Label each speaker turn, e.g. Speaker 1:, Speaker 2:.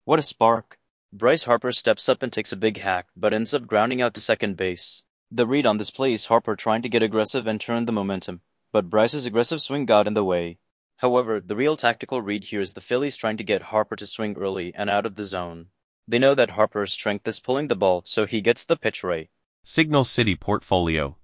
Speaker 1: What a spark! Bryce Harper steps up and takes a big hack, but ends up grounding out to second base. The read on this play is Harper trying to get aggressive and turn the momentum, but Bryce's aggressive swing got in the way. However, the real tactical read here is the Phillies trying to get Harper to swing early and out of the zone. They know that Harper's strength is pulling the ball, so he gets the pitch right.
Speaker 2: Signal City Portfolio.